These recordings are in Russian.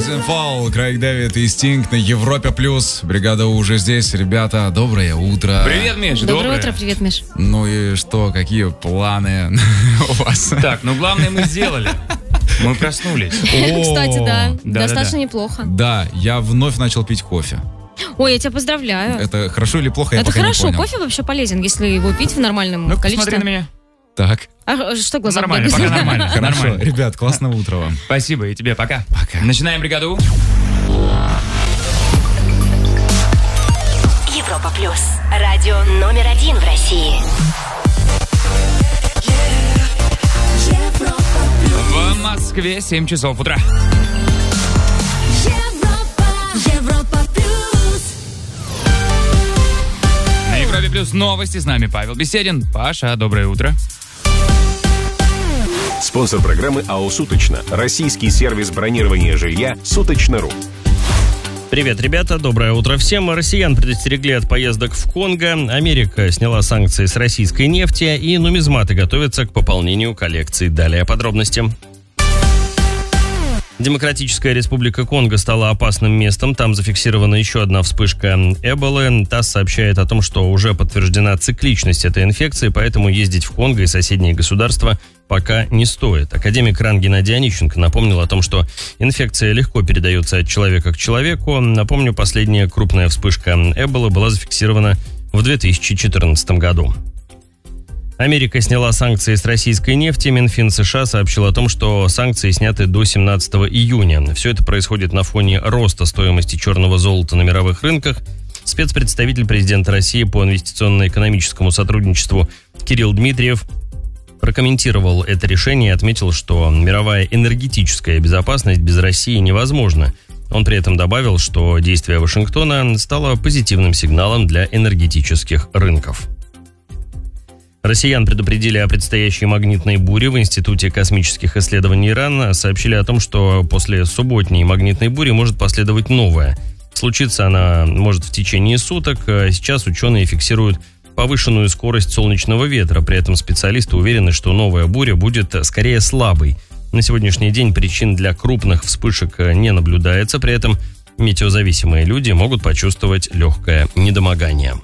Rise and Fall, Крейг Дэвид и Стинг на Европе Плюс. Бригада У уже здесь, ребята. Доброе утро. Привет, Миш. Доброе утро, привет, Миш. Ну и что, какие планы у вас? Так, главное мы сделали. Мы проснулись. Кстати, да, Да. достаточно неплохо. Да, я вновь начал пить кофе. Ой, я тебя поздравляю. Это хорошо или плохо, я Это пока хорошо, не понял. кофе вообще полезен, если его пить в нормальном Ну-ка, количестве. посмотри на меня. Так, А что глаза Нормально, бегают? пока нормально. хорошо. Нормально. Ребят, классного утра вам. Спасибо, и тебе пока. Пока. Начинаем бригаду. Европа Плюс. Радио номер 1 в России. В Москве 7 часов утра. Европа Плюс. На Европе Плюс новости. С нами Павел Беседин. Паша, доброе утро. Спонсор программы АО «Суточно». Российский сервис бронирования жилья «Суточно.ру». Привет, ребята, доброе утро всем. Россиян предостерегли от поездок в Конго. Америка сняла санкции с российской нефти, и нумизматы готовятся к пополнению коллекции. Далее подробности. Демократическая республика Конго стала опасным местом. Там зафиксирована еще одна вспышка Эболы. ТАСС сообщает о том, что уже подтверждена цикличность этой инфекции, поэтому ездить в Конго и соседние государства пока не стоит. Академик РАН Геннадий Онищенко напомнил о том, что инфекция легко передается от человека к человеку. Напомню, последняя крупная вспышка Эболы была зафиксирована в 2014 году. Америка сняла санкции с российской нефти. Минфин США сообщил о том, что санкции сняты до 17 июня. Все это происходит на фоне роста стоимости черного золота на мировых рынках. Спецпредставитель президента России по инвестиционно-экономическому сотрудничеству Кирилл Дмитриев прокомментировал это решение и отметил, что мировая энергетическая безопасность без России невозможна. Он при этом добавил, что действие Вашингтона стало позитивным сигналом для энергетических рынков. Россиян предупредили о предстоящей магнитной буре. В Институте космических исследований РАН сообщили о том, что после субботней магнитной бури может последовать новая. Случиться она может в течение суток. Сейчас ученые фиксируют повышенную скорость солнечного ветра. При этом специалисты уверены, что новая буря будет скорее слабой. На сегодняшний день причин для крупных вспышек не наблюдается. При этом метеозависимые люди могут почувствовать легкое недомогание.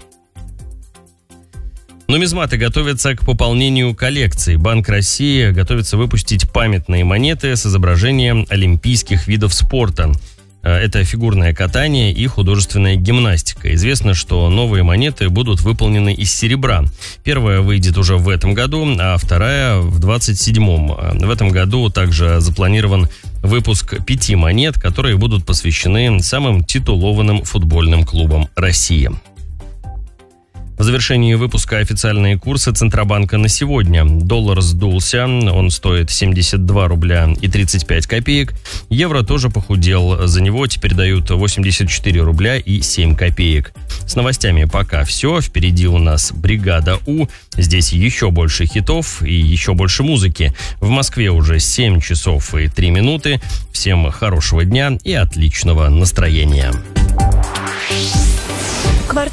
Нумизматы готовятся к пополнению коллекции. Банк России готовится выпустить памятные монеты с изображением олимпийских видов спорта. Это фигурное катание и художественная гимнастика. Известно, что новые монеты будут выполнены из серебра. Первая выйдет уже в этом году, а вторая в 27-м. В этом году также запланирован выпуск 5 монет, которые будут посвящены самым титулованным футбольным клубам России. В завершении выпуска официальные курсы Центробанка на сегодня. Доллар сдулся, он стоит 72 рубля и 35 копеек. Евро тоже похудел, за него теперь дают 84 рубля и 7 копеек. С новостями пока все, впереди у нас бригада У. Здесь еще больше хитов и еще больше музыки. В Москве уже 7 часов и 3 минуты. Всем хорошего дня и отличного настроения.